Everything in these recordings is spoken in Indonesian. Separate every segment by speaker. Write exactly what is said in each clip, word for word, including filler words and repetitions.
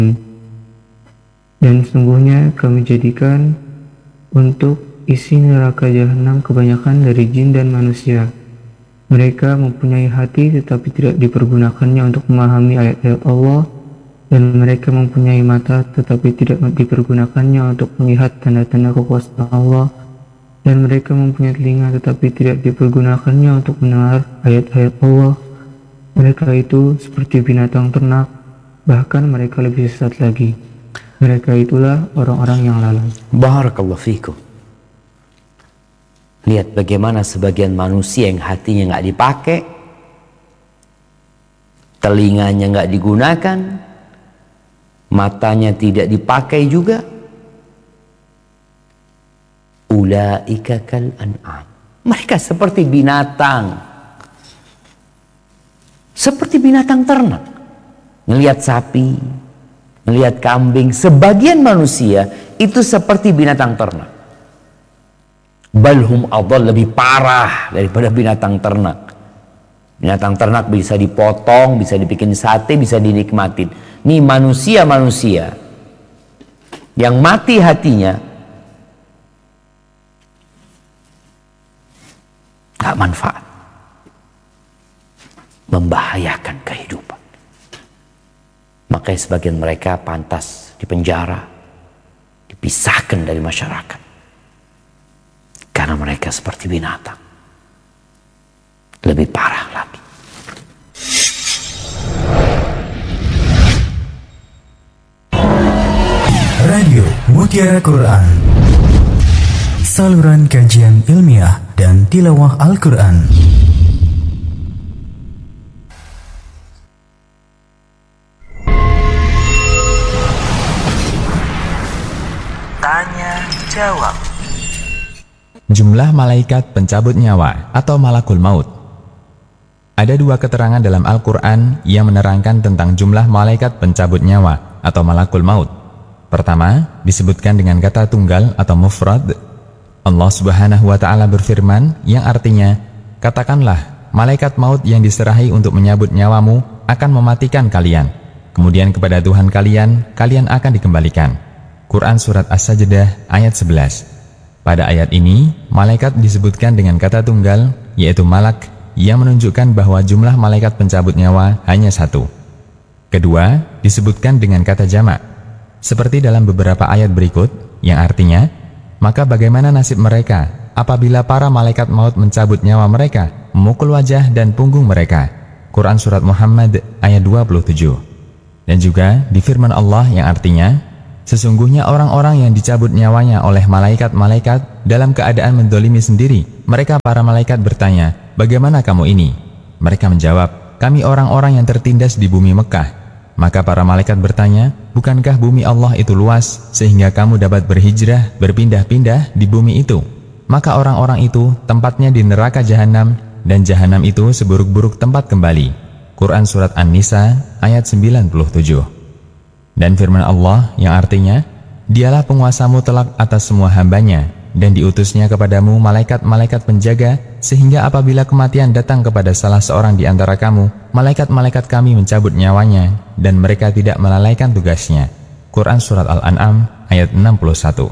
Speaker 1: Dan sungguhnya kami jadikan untuk isi neraka jahanam kebanyakan dari jin dan manusia. Mereka mempunyai hati tetapi tidak dipergunakannya untuk memahami ayat-ayat Allah, dan mereka mempunyai mata tetapi tidak dipergunakannya untuk melihat tanda-tanda kekuasaan Allah, dan mereka mempunyai telinga tetapi tidak dipergunakannya untuk mendengar ayat-ayat Allah. Mereka itu seperti binatang ternak, bahkan mereka lebih sesat lagi. Mereka itulah orang-orang yang lalai.
Speaker 2: Barakallahu fikum. Lihat bagaimana sebagian manusia yang hatinya nggak dipakai, telinganya nggak digunakan, matanya tidak dipakai juga. Ulaika kal an'am. Mereka seperti binatang. Seperti binatang ternak. Ngelihat sapi, ngelihat kambing, sebagian manusia itu seperti binatang ternak. Balhum adall, lebih parah daripada binatang ternak. Binatang ternak bisa dipotong, bisa dibikin sate, bisa dinikmatin. Nih manusia-manusia yang mati hatinya, gak manfaat, membahayakan kehidupan. Makanya sebagian mereka pantas dipenjara, dipisahkan dari masyarakat, karena mereka seperti binatang. Lebih parah lagi.
Speaker 3: Radio Mutiara Quran, saluran kajian ilmiah dan tilawah Al-Quran.
Speaker 4: Tanya jawab.
Speaker 5: Jumlah malaikat pencabut nyawa atau malakul maut. Ada dua keterangan dalam Al-Quran yang menerangkan tentang jumlah malaikat pencabut nyawa atau malakul maut. Pertama, disebutkan dengan kata tunggal atau mufrad. Allah Subhanahu wa Ta'ala berfirman yang artinya, katakanlah, malaikat maut yang diserahi untuk menyabut nyawamu akan mematikan kalian. Kemudian kepada Tuhan kalian, kalian akan dikembalikan. Quran Surat As-Sajdah ayat sebelas. Pada ayat ini, malaikat disebutkan dengan kata tunggal, yaitu malak, yang menunjukkan bahwa jumlah malaikat pencabut nyawa hanya satu. Kedua, disebutkan dengan kata jamak, seperti dalam beberapa ayat berikut, yang artinya, maka bagaimana nasib mereka apabila para malaikat maut mencabut nyawa mereka, memukul wajah dan punggung mereka. Quran Surat Muhammad ayat dua puluh tujuh. Dan juga di firman Allah yang artinya, sesungguhnya orang-orang yang dicabut nyawanya oleh malaikat-malaikat dalam keadaan mendolimi sendiri, mereka para malaikat bertanya, bagaimana kamu ini? Mereka menjawab, kami orang-orang yang tertindas di bumi Mekah. Maka para malaikat bertanya, bukankah bumi Allah itu luas sehingga kamu dapat berhijrah, berpindah-pindah di bumi itu? Maka orang-orang itu tempatnya di neraka jahanam, dan jahanam itu seburuk-buruk tempat kembali. Quran Surat An-Nisa ayat sembilan puluh tujuh. Dan firman Allah yang artinya, dialah penguasamu telak atas semua hambanya, dan diutusnya kepadamu malaikat-malaikat penjaga, sehingga apabila kematian datang kepada salah seorang di antara kamu, malaikat-malaikat kami mencabut nyawanya, dan mereka tidak melalaikan tugasnya. Quran Surat Al-An'am ayat enam puluh satu.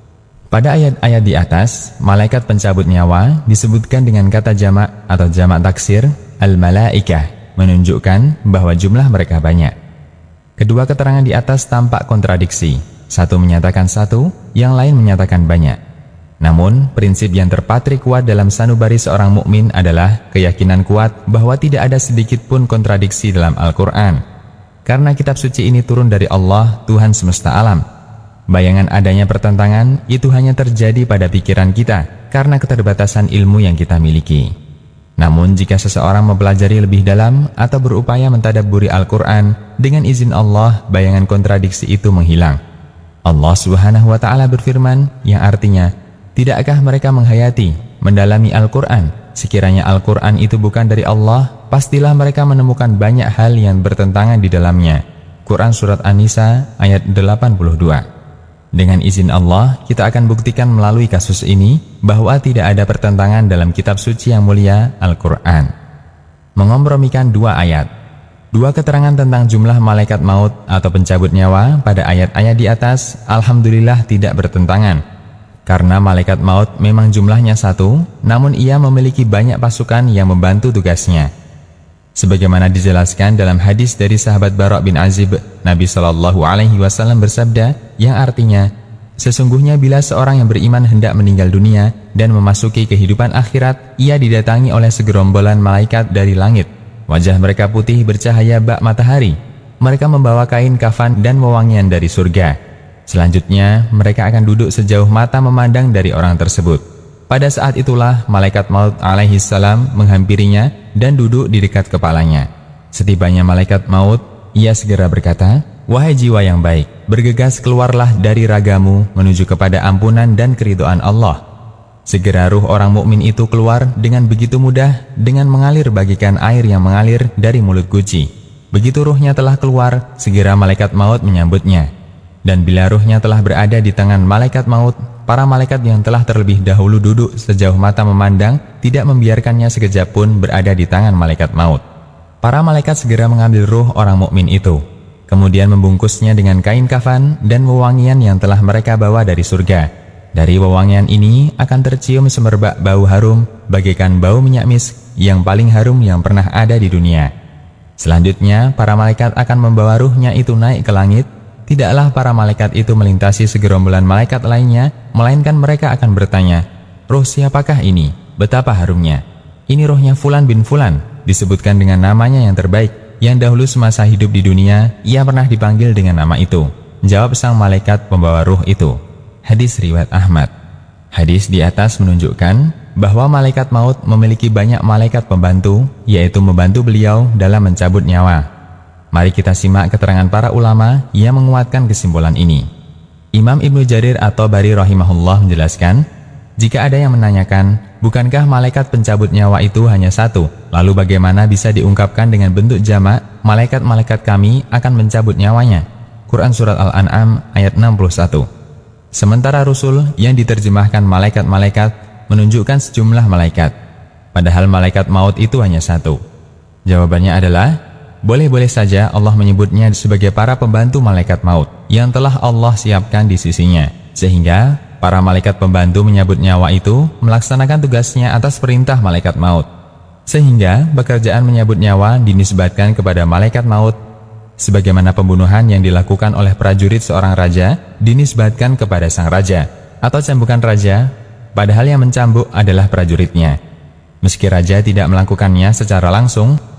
Speaker 5: Pada ayat-ayat di atas, malaikat pencabut nyawa disebutkan dengan kata jamak atau jamak taksir, al-malaikah, menunjukkan bahwa jumlah mereka banyak. Kedua keterangan di atas tampak kontradiksi. Satu menyatakan satu, yang lain menyatakan banyak. Namun, prinsip yang terpatri kuat dalam sanubari seorang mukmin adalah keyakinan kuat bahwa tidak ada sedikit pun kontradiksi dalam Al-Quran. Karena kitab suci ini turun dari Allah, Tuhan semesta alam. Bayangan adanya pertentangan itu hanya terjadi pada pikiran kita karena keterbatasan ilmu yang kita miliki. Namun jika seseorang mempelajari lebih dalam atau berupaya mentadabburi Al-Quran, dengan izin Allah, bayangan kontradiksi itu menghilang. Allah Subhanahu wa Ta'ala berfirman yang artinya, tidakkah mereka menghayati, mendalami Al-Quran? Sekiranya Al-Quran itu bukan dari Allah, pastilah mereka menemukan banyak hal yang bertentangan di dalamnya. Quran Surat An-Nisa ayat delapan puluh dua. Dengan izin Allah, kita akan buktikan melalui kasus ini bahwa tidak ada pertentangan dalam kitab suci yang mulia Al-Quran. Mengompromikan dua ayat. Dua keterangan tentang jumlah malaikat maut atau pencabut nyawa pada ayat-ayat di atas alhamdulillah tidak bertentangan. Karena malaikat maut memang jumlahnya satu, namun ia memiliki banyak pasukan yang membantu tugasnya. Sebagaimana dijelaskan dalam hadis dari sahabat Bara' bin Azib, Nabi Shallallahu Alaihi Wasallam bersabda, yang artinya, sesungguhnya bila seorang yang beriman hendak meninggal dunia dan memasuki kehidupan akhirat, ia didatangi oleh segerombolan malaikat dari langit. Wajah mereka putih bercahaya bak matahari. Mereka membawa kain kafan dan wewangian dari surga. Selanjutnya, mereka akan duduk sejauh mata memandang dari orang tersebut. Pada saat itulah, malaikat maut alaihi salam menghampirinya dan duduk di dekat kepalanya. Setibanya malaikat maut, ia segera berkata, "Wahai jiwa yang baik, bergegas keluarlah dari ragamu menuju kepada ampunan dan keridhaan Allah." Segera ruh orang mukmin itu keluar dengan begitu mudah, dengan mengalir bagikan air yang mengalir dari mulut guci. Begitu ruhnya telah keluar, segera malaikat maut menyambutnya. Dan bila ruhnya telah berada di tangan malaikat maut, para malaikat yang telah terlebih dahulu duduk sejauh mata memandang tidak membiarkannya sekejap pun berada di tangan malaikat maut. Para malaikat segera mengambil ruh orang mukmin itu, kemudian membungkusnya dengan kain kafan dan wewangian yang telah mereka bawa dari surga. Dari wewangian ini akan tercium semerbak bau harum bagaikan bau minyak misk yang paling harum yang pernah ada di dunia. Selanjutnya, para malaikat akan membawa ruhnya itu naik ke langit. Tidaklah para malaikat itu melintasi segerombolan malaikat lainnya, melainkan mereka akan bertanya, "Ruh siapakah ini? Betapa harumnya." "Ini ruhnya Fulan bin Fulan," disebutkan dengan namanya yang terbaik, yang dahulu semasa hidup di dunia, ia pernah dipanggil dengan nama itu. Jawab sang malaikat pembawa ruh itu. Hadis riwayat Ahmad. Hadis di atas menunjukkan bahwa malaikat maut memiliki banyak malaikat pembantu, yaitu membantu beliau dalam mencabut nyawa. Mari kita simak keterangan para ulama yang menguatkan kesimpulan ini. Imam Ibnu Jarir at-Tabari rahimahullah menjelaskan, jika ada yang menanyakan, bukankah malaikat pencabut nyawa itu hanya satu, lalu bagaimana bisa diungkapkan dengan bentuk jamak, malaikat-malaikat kami akan mencabut nyawanya? Quran Surat Al-An'am ayat enam puluh satu. Sementara Rasul yang diterjemahkan malaikat-malaikat menunjukkan sejumlah malaikat, padahal malaikat maut itu hanya satu. Jawabannya adalah, boleh-boleh saja Allah menyebutnya sebagai para pembantu malaikat maut yang telah Allah siapkan di sisinya, sehingga para malaikat pembantu menyabut nyawa itu melaksanakan tugasnya atas perintah malaikat maut. Sehingga pekerjaan menyabut nyawa dinisbatkan kepada malaikat maut, sebagaimana pembunuhan yang dilakukan oleh prajurit seorang raja dinisbatkan kepada sang raja, atau cambukan raja, padahal yang mencambuk adalah prajuritnya. Meski raja tidak melakukannya secara langsung,